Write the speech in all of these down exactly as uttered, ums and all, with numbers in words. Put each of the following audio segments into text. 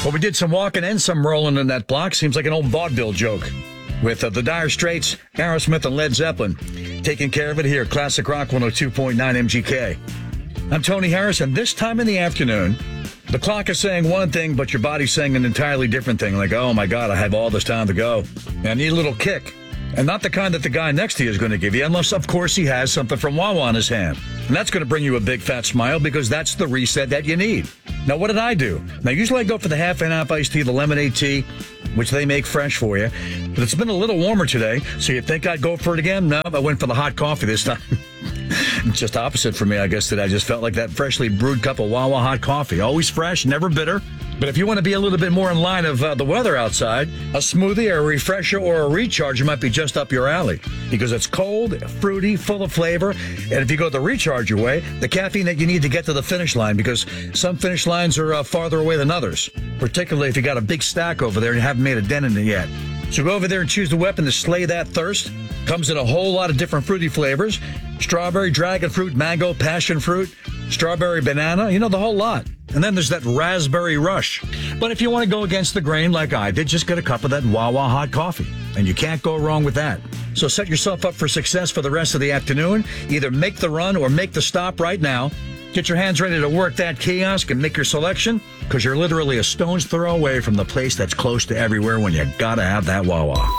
Well, we did some walking and some rolling in that block. Seems like an old vaudeville joke. With uh, the Dire Straits, Aerosmith, and Led Zeppelin. Taking care of it here, Classic Rock one oh two point nine M G K. I'm Tony Harris, and this time in the afternoon, the clock is saying one thing, but your body's saying an entirely different thing. Like, oh my God, I have all this time to go. And I need a little kick. And not the kind that the guy next to you is going to give you, unless, of course, he has something from Wawa in his hand. And that's going to bring you a big fat smile because that's the reset that you need. Now, what did I do? Now, usually I go for the half and half iced tea, the lemonade tea, which they make fresh for you. But it's been a little warmer today, so you think I'd go for it again? No, I went for the hot coffee this time. It's just opposite for me, I guess, today. I just felt like that freshly brewed cup of Wawa hot coffee. Always fresh, never bitter. But if you want to be a little bit more in line of uh, the weather outside, a smoothie, a refresher, or a recharger might be just up your alley because it's cold, fruity, full of flavor. And if you go the recharger way, the caffeine that you need to get to the finish line because some finish lines are uh, farther away than others, particularly if you got a big stack over there and you haven't made a dent in it yet. So go over there and choose the weapon to slay that thirst. Comes in a whole lot of different fruity flavors. Strawberry, dragon fruit, mango, passion fruit, strawberry, banana, you know, the whole lot. And then there's that raspberry rush. But if you want to go against the grain like I did, just get a cup of that Wawa hot coffee. And you can't go wrong with that. So set yourself up for success for the rest of the afternoon. Either make the run or make the stop right now. Get your hands ready to work that kiosk and make your selection because you're literally a stone's throw away from the place that's close to everywhere when you gotta have that Wawa.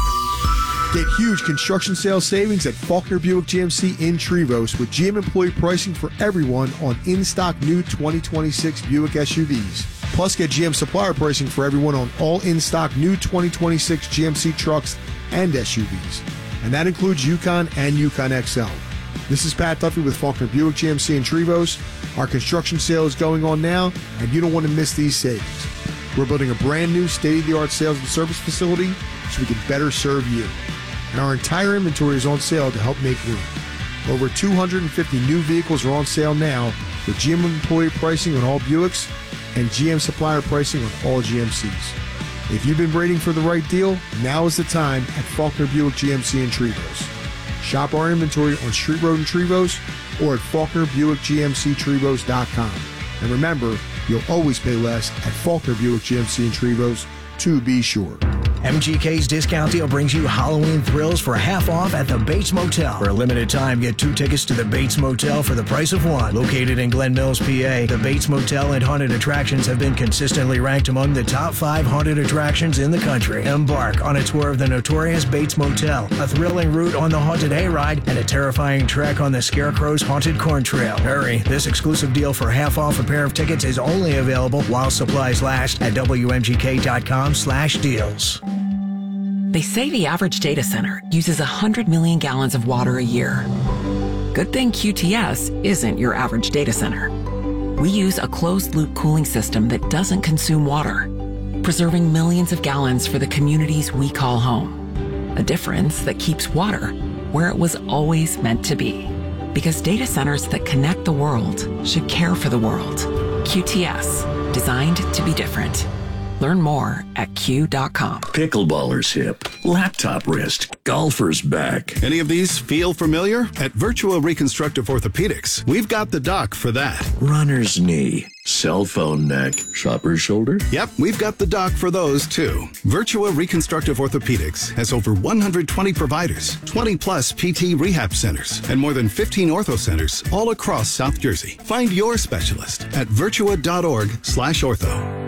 Get huge construction sales savings at Faulkner Buick G M C in Trevose with G M employee pricing for everyone on in-stock new twenty twenty-six Buick S U Vs. Plus, get G M supplier pricing for everyone on all in-stock new twenty twenty-six G M C trucks and S U Vs. And that includes Yukon and Yukon X L. This is Pat Duffy with Faulkner Buick G M C in Trevose. Our construction sale is going on now, and you don't want to miss these savings. We're building a brand new state-of-the-art sales and service facility so we can better serve you. And our entire inventory is on sale to help make room. Over two hundred fifty new vehicles are on sale now with G M employee pricing on all Buicks and G M supplier pricing on all G M Cs. If you've been waiting for the right deal, now is the time at Faulkner Buick G M C in Trevose. Shop our inventory on Street Road in Trevose or at Faulkner Buick G M C Trevose dot com. And remember, you'll always pay less at Faulkner Buick G M C in Trevose, to be sure. M G K's discount deal brings you Halloween thrills for half off at the Bates Motel. For a limited time, get two tickets to the Bates Motel for the price of one. Located in Glen Mills, P A, the Bates Motel and haunted attractions have been consistently ranked among the top five haunted attractions in the country. Embark on a tour of the notorious Bates Motel, a thrilling route on the haunted hayride, and a terrifying trek on the Scarecrow's haunted corn trail. Hurry, this exclusive deal for half off a pair of tickets is only available while supplies last at W M G K dot com slash deals. They say the average data center uses one hundred million gallons of water a year. Good thing Q T S isn't your average data center. We use a closed-loop cooling system that doesn't consume water, preserving millions of gallons for the communities we call home. A difference that keeps water where it was always meant to be. Because data centers that connect the world should care for the world. Q T S, designed to be different. Learn more at Q dot com. Pickleballer's hip, laptop wrist, golfer's back. Any of these feel familiar? At Virtua Reconstructive Orthopedics, we've got the doc for that. Runner's knee, cell phone neck, shopper's shoulder. Yep, we've got the doc for those too. Virtua Reconstructive Orthopedics has over one hundred twenty providers, twenty plus P T rehab centers, and more than fifteen ortho centers all across South Jersey. Find your specialist at virtua dot org slash ortho.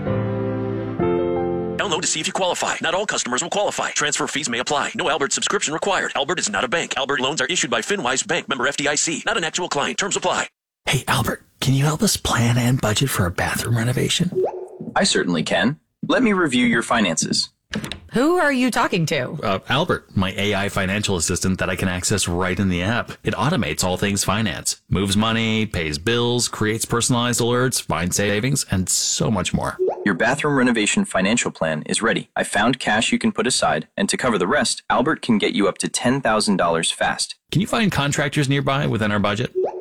Download to see if you qualify. Not all customers will qualify. Transfer fees may apply. No Albert subscription required. Albert is not a bank. Albert loans are issued by FinWise Bank, member F D I C. Not an actual client. Terms apply. Hey, Albert, can you help us plan and budget for a bathroom renovation? I certainly can. Let me review your finances. Who are you talking to? Uh, Albert, my A I financial assistant that I can access right in the app. It automates all things finance, moves money, pays bills, creates personalized alerts, finds savings, and so much more. Your bathroom renovation financial plan is ready. I found cash you can put aside, and to cover the rest, Albert can get you up to ten thousand dollars fast. Can you find contractors nearby within our budget?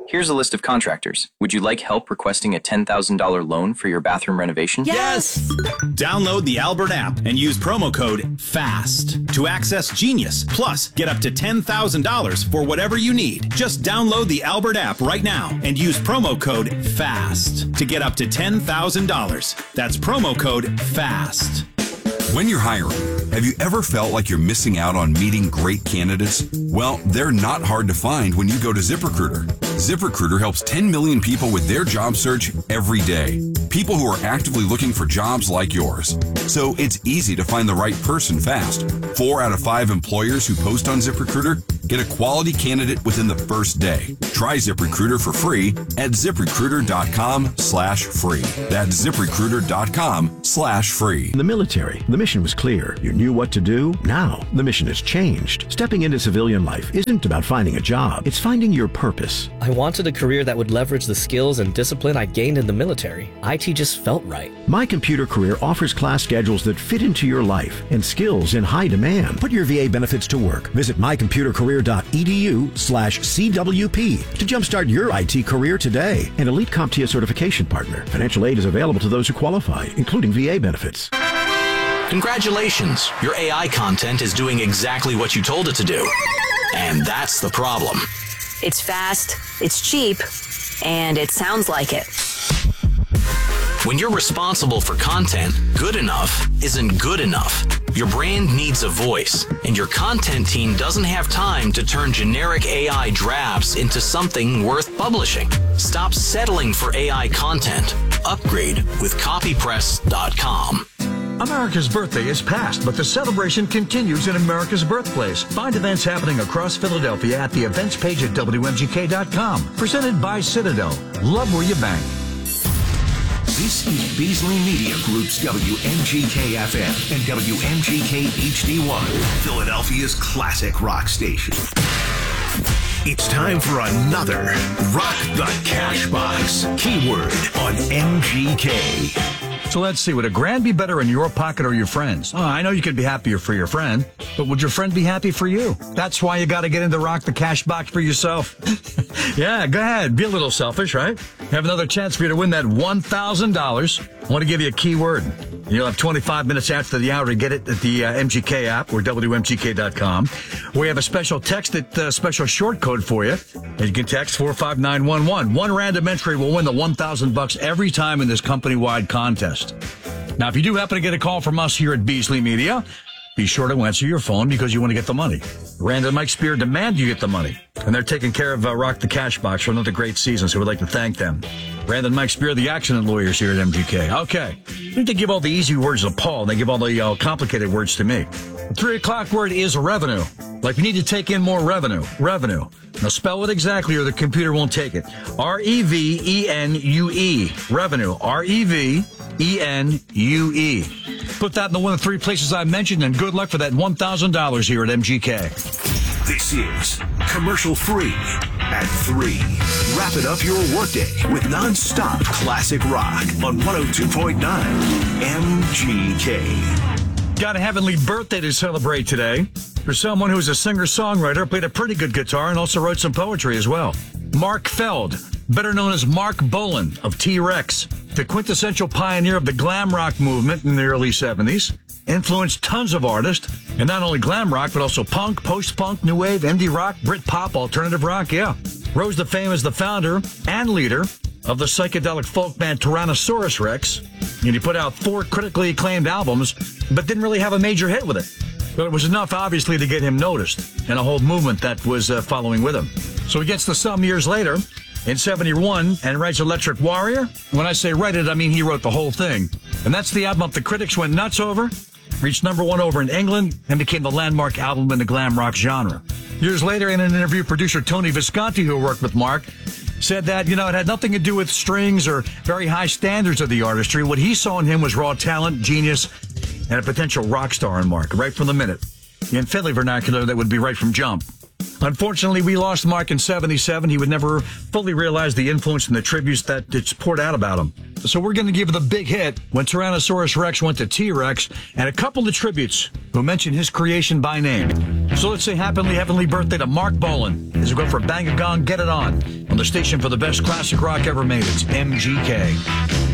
Here's a list of contractors. Would you like help requesting a ten thousand dollars loan for your bathroom renovation? Yes! Download the Albert app and use promo code FAST to access Genius. Plus, get up to ten thousand dollars for whatever you need. Just download the Albert app right now and use promo code FAST to get up to ten thousand dollars. That's promo code FAST. When you're hiring, have you ever felt like you're missing out on meeting great candidates? Well, they're not hard to find when you go to ZipRecruiter. ZipRecruiter helps ten million people with their job search every day. People who are actively looking for jobs like yours. So it's easy to find the right person fast. Four out of five employers who post on ZipRecruiter get a quality candidate within the first day. Try ZipRecruiter for free at ZipRecruiter.com slash free. That's ZipRecruiter.com slash free. In the military, the mission was clear. You knew what to do. Now, the mission has changed. Stepping into civilian life isn't about finding a job. It's finding your purpose. I wanted a career that would leverage the skills and discipline I gained in the military. I T just felt right. My Computer Career offers class schedules that fit into your life and skills in high demand. Put your V A benefits to work. Visit mycomputercareer.edu slash CWP to jumpstart your I T career today. An Elite CompTIA certification partner. Financial aid is available to those who qualify, including V A benefits. Congratulations! Your A I content is doing exactly what you told it to do. And that's the problem. It's fast, it's cheap, and it sounds like it. When you're responsible for content, good enough isn't good enough. Your brand needs a voice, and your content team doesn't have time to turn generic A I drafts into something worth publishing. Stop settling for A I content. Upgrade with copy press dot com. America's birthday is past, but the celebration continues in America's birthplace. Find events happening across Philadelphia at the events page at W M G K dot com. Presented by Citadel. Love where you bank. This is Beasley Media Group's W M G K F M and W M G K H D one, Philadelphia's classic rock station. It's time for another Rock the Cash Box keyword on M G K. So let's see, would a grand be better in your pocket or your friend's? Oh, I know you could be happier for your friend, but would your friend be happy for you? That's why you got to get into Rock the Cash Box for yourself. Yeah, go ahead. Be a little selfish, right? Have another chance for you to win that one thousand dollars. I want to give you a key word. You'll have twenty-five minutes after the hour to get it at the uh, M G K app or W M G K dot com. We have a special text, it, uh, special short code for you. And you can text four five nine one one. One random entry will win the one thousand bucks every time in this company-wide contest. Now, if you do happen to get a call from us here at Beasley Media, be sure to answer your phone because you want to get the money. Random Mike Spear demand you get the money. And they're taking care of uh, Rock the Cash Box for another great season, so we'd like to thank them. Random Mike Spear, the accident lawyers here at M G K. Okay. I think they give all the easy words to Paul. They give all the uh, complicated words to me. The three o'clock word is revenue. Like we need to take in more revenue. Revenue. Now spell it exactly or the computer won't take it. R E V E N U E. Revenue. R E V E N U E. Put that in the one of the three places I mentioned, and good luck for that one thousand dollars here at M G K. This is Commercial Free at three. Wrap it up your workday with non-stop classic rock on one oh two point nine M G K. Got a heavenly birthday to celebrate today. For someone who's a singer-songwriter, played a pretty good guitar, and also wrote some poetry as well. Mark Feld, better known as Mark Bolan of T-Rex, the quintessential pioneer of the glam rock movement in the early seventies, influenced tons of artists, and not only glam rock, but also punk, post-punk, new wave, indie rock, Brit-pop, alternative rock, yeah. Rose to fame as the founder and leader of the psychedelic folk band Tyrannosaurus Rex, and he put out four critically acclaimed albums, but didn't really have a major hit with it. But it was enough, obviously, to get him noticed, and a whole movement that was uh, following with him. So he gets to some years later, in seventy-one, and writes Electric Warrior. When I say write it, I mean he wrote the whole thing. And that's the album the critics went nuts over, reached number one over in England, and became the landmark album in the glam rock genre. Years later, in an interview, producer Tony Visconti, who worked with Mark, said that, you know, it had nothing to do with strings or very high standards of the artistry. What he saw in him was raw talent, genius, and a potential rock star in Mark, right from the minute. In Philly vernacular, that would be right from jump. Unfortunately, we lost Mark in seventy-seven. He would never fully realize the influence and the tributes that it's poured out about him. So we're going to give the big hit when Tyrannosaurus Rex went to T-Rex, and a couple of tributes who mention his creation by name. So let's say happily heavenly birthday to Mark Bolan as we go for Bang a Gong, Get It On, on the station for the best classic rock ever made. It's M G K.